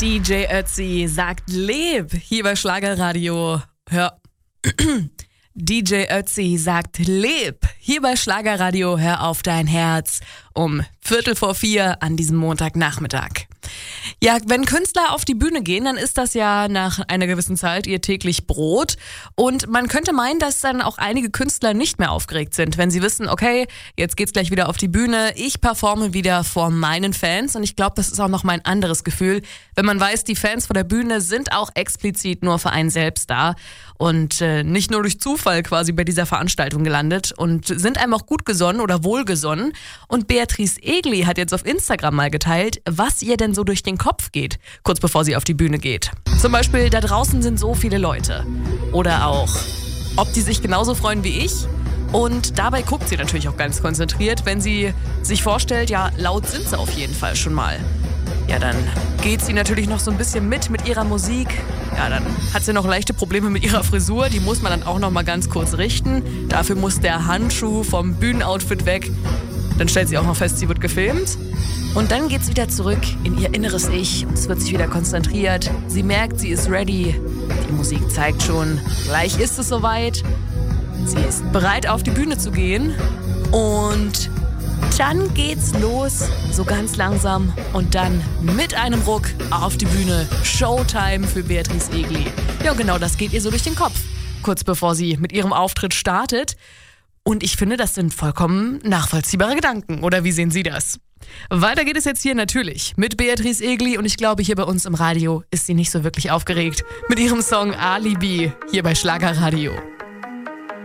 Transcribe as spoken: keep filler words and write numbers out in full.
D J Ötzi sagt Leb hier bei Schlagerradio. Hör. D J Ötzi sagt Leb hier bei Schlagerradio. Hör auf dein Herz um Viertel vor vier an diesem Montagnachmittag. Ja, wenn Künstler auf die Bühne gehen, dann ist das ja nach einer gewissen Zeit ihr täglich Brot. Und man könnte meinen, dass dann auch einige Künstler nicht mehr aufgeregt sind, wenn sie wissen, okay, jetzt geht's gleich wieder auf die Bühne, ich performe wieder vor meinen Fans. Und ich glaube, das ist auch noch mal ein anderes Gefühl, wenn man weiß, die Fans vor der Bühne sind auch explizit nur für einen selbst da und äh, nicht nur durch Zufall quasi bei dieser Veranstaltung gelandet und sind einem auch gut gesonnen oder wohlgesonnen. Und Beatrice Egli hat jetzt auf Instagram mal geteilt, was ihr denn so durch den Kopf geht, kurz bevor sie auf die Bühne geht. Zum Beispiel, da draußen sind so viele Leute. Oder auch, ob die sich genauso freuen wie ich. Und dabei guckt sie natürlich auch ganz konzentriert, wenn sie sich vorstellt, ja, laut sind sie auf jeden Fall schon mal. Ja, dann geht sie natürlich noch so ein bisschen mit mit ihrer Musik. Ja, dann hat sie noch leichte Probleme mit ihrer Frisur. Die muss man dann auch noch mal ganz kurz richten. Dafür muss der Handschuh vom Bühnenoutfit weg. Dann stellt sie auch noch fest, sie wird gefilmt. Und dann geht's wieder zurück in ihr inneres Ich. Es wird sich wieder konzentriert. Sie merkt, sie ist ready. Die Musik zeigt schon, gleich ist es soweit. Sie ist bereit, auf die Bühne zu gehen. Und dann geht's los, so ganz langsam. Und dann mit einem Ruck auf die Bühne. Showtime für Beatrice Egli. Ja, genau, das geht ihr so durch den Kopf. Kurz bevor sie mit ihrem Auftritt startet. Und ich finde, das sind vollkommen nachvollziehbare Gedanken. Oder wie sehen Sie das? Weiter geht es jetzt hier natürlich mit Beatrice Egli. Und ich glaube, hier bei uns im Radio ist sie nicht so wirklich aufgeregt mit ihrem Song Alibi hier bei Schlagerradio.